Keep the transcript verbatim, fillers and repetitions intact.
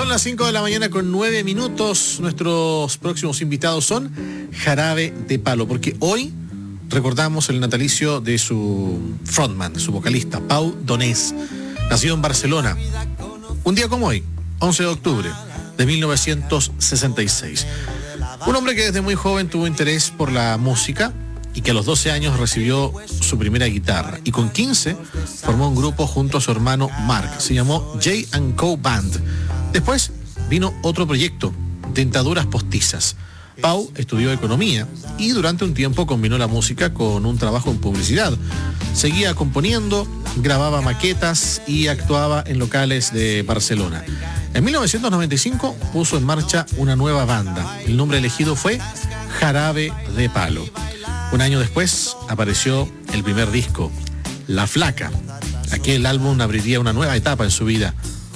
Son las cinco de la mañana con nueve minutos. Nuestros próximos invitados son Jarabe de Palo, porque hoy recordamos el natalicio de su frontman, su vocalista, Pau Donés, nacido en Barcelona. Un día como hoy, once de octubre de mil novecientos sesenta y seis. Un hombre que desde muy joven tuvo interés por la música y que a los doce años recibió su primera guitarra. Y con quince formó un grupo junto a su hermano Mark. Se llamó J and Co Band. Después vino otro proyecto, Dentaduras Postizas. Pau estudió economía y durante un tiempo combinó la música con un trabajo en publicidad. Seguía componiendo, grababa maquetas y actuaba en locales de Barcelona. En mil novecientos noventa y cinco puso en marcha una nueva banda. El nombre elegido fue Jarabe de Palo. Un año después apareció el primer disco, La Flaca. Aquel álbum abriría una nueva etapa en su vida,